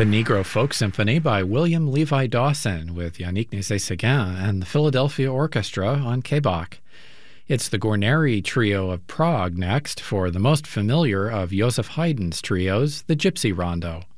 The Negro Folk Symphony by William Levi Dawson with Yannick Nézet-Séguin and the Philadelphia Orchestra on K-Bach. It's the Guarneri Trio of Prague next for the most familiar of Joseph Haydn's trios, the Gypsy Rondo.